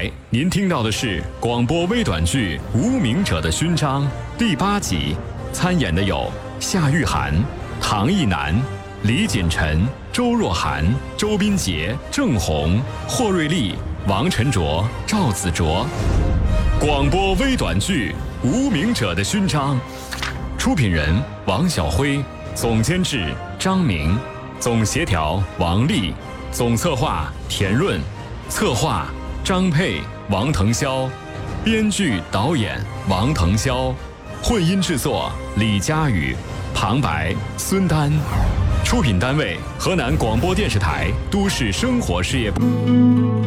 台，您听到的是广播微短剧《无名者的勋章》第8集，参演的有夏玉涵、唐艺南、李锦晨、周若涵、周斌杰、郑红、霍瑞丽、王晨卓、赵子卓。广播微短剧《无名者的勋章》，出品人王晓辉，总监制张明，总协调王丽，总策划田润，策划张佩、王腾霄，编剧导演王腾霄，混音制作李佳宇、旁白孙丹，出品单位河南广播电视台都市生活事业部。